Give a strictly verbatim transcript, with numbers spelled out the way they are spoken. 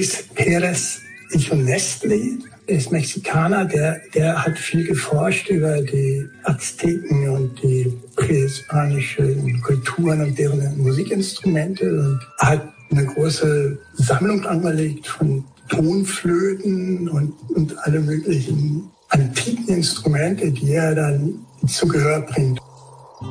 Luis Perez Isonestli, der ist Mexikaner, der, der hat viel geforscht über die Azteken und die prähispanischen Kulturen und deren Musikinstrumente und hat eine große Sammlung angelegt von Tonflöten und, und alle möglichen antiken Instrumente, die er dann zu Gehör bringt.